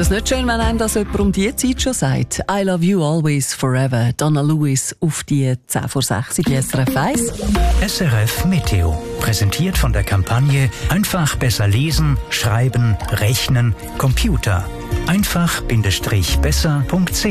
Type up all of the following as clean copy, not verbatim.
das nicht schön, wenn einem das jemand um diese Zeit schon sagt? I love you always forever. Donna Lewis auf die 10 vor 6 in SRF 1. SRF Meteo. Präsentiert von der Kampagne Einfach besser lesen, schreiben, rechnen, Computer. einfach-besser.ch.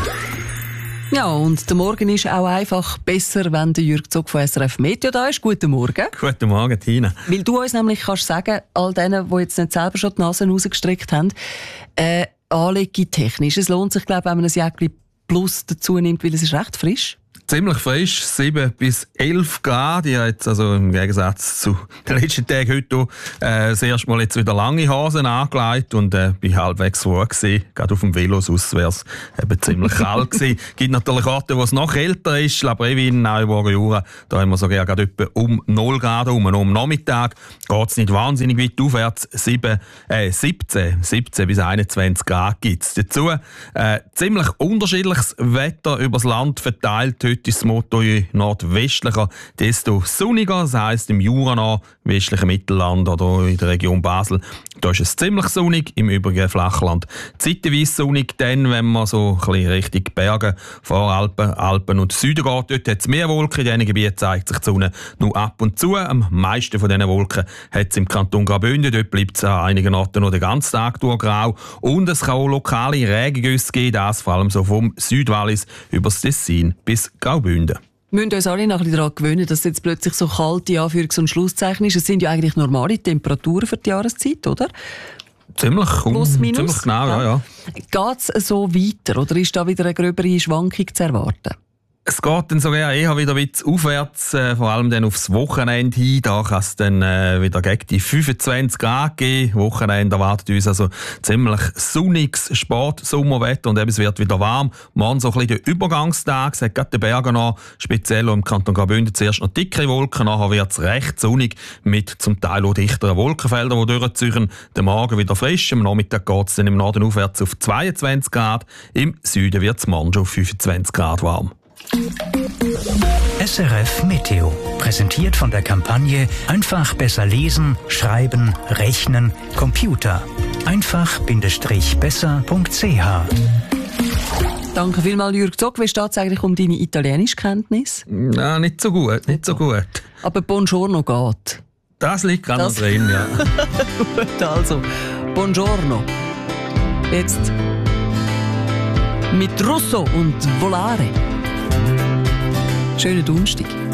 Ja, und der Morgen ist auch einfach besser, wenn der Jürg Zog von SRF Meteo da ist. Guten Morgen. Guten Morgen, Tina. Weil du uns nämlich kannst sagen, all denen, die jetzt nicht selber schon die Nase rausgestreckt haben, anlegetechnisch. Es lohnt sich, glaube ich, wenn man ein Jäckchen Plus dazu nimmt, weil es ist recht frisch. Ziemlich frisch, 7 bis 11 Grad. Ich habe jetzt also im Gegensatz zu den letzten Tagen heute das erste Mal jetzt wieder lange Hosen angelegt und bin halbwegs vor gewesen. Gerade auf dem Velo, sonst wäre es eben ziemlich kalt gewesen. Es gibt natürlich Orte, wo es noch kälter ist. Labrevin, Neuburger Jura, da haben wir sogar gerade etwa um 0 Grad herum. Am Nachmittag geht es nicht wahnsinnig weit aufwärts. 17 bis 21 Grad gibt es. Dazu ziemlich unterschiedliches Wetter übers Land verteilt. Heute ist das Motto, je nordwestlicher, desto sonniger. Das heisst, im Jura, westlichen Mittelland oder in der Region Basel, da ist es ziemlich sonnig, im übrigen Flachland zeitweise sonnig. Dann, wenn man so ein bisschen Richtung Berge, Voralpen, Alpen und Süden geht, dort hat es mehr Wolken. In diesen Gebieten zeigt sich die Sonne nur ab und zu. Am meisten von diesen Wolken hat es im Kanton Graubünden. Dort bleibt es an einigen Orten noch den ganzen Tag durch grau. Und es kann auch lokale Regengüsse geben, das vor allem so vom Südwallis über das Tessin bis Graubünden. Wir müssen uns alle noch ein bisschen daran gewöhnen, dass es jetzt plötzlich so kalte Anführungs- und Schlusszeichen ist. Es sind ja eigentlich normale Temperaturen für die Jahreszeit, oder? Ziemlich genau, ja. Geht es so weiter oder ist da wieder eine gröbere Schwankung zu erwarten? Es geht dann sogar eher wieder ein bisschen aufwärts, vor allem dann aufs Wochenende hin. Da kann es dann wieder gegen die 25 Grad geben. Wochenende erwartet uns also ziemlich sonniges Sportsommerwetter und eben es wird wieder warm. Morgen so ein bisschen der Übergangstag. Es hat gerade den Bergen noch, speziell im Kanton Graubünden, zuerst noch dickere Wolken. Nachher wird es recht sonnig mit zum Teil auch dichteren Wolkenfeldern, die durchziehen. Der Morgen wieder frisch. Am Nachmittag geht es dann im Norden aufwärts auf 22 Grad. Im Süden wird es morgen schon auf 25 Grad warm. SRF Meteo. Präsentiert von der Kampagne Einfach besser lesen, schreiben, rechnen, Computer. einfach-besser.ch. Danke vielmals, Jürg Zog. Wie steht es eigentlich um deine Italienischkenntnis? Ja, nicht so gut. Aber Buongiorno geht. Das liegt gerade noch drin, ja. Gut, also, Buongiorno. Jetzt mit Russo und Volare. Schönen Donnerstag.